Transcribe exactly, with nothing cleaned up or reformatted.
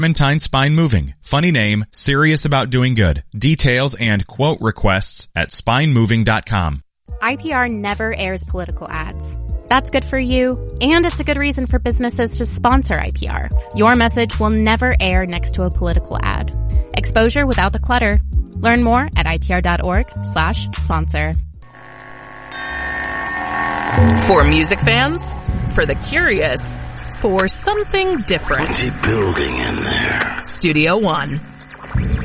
Clementine Spine Moving. Funny name, serious about doing good. Details and quote requests at spine moving dot com. I P R never airs political ads. That's good for you, and it's a good reason for businesses to sponsor I P R. Your message will never air next to a political ad. Exposure without the clutter. Learn more at ipr.org slash sponsor. For music fans, for the curious, for something different. What's he building in there? Studio One.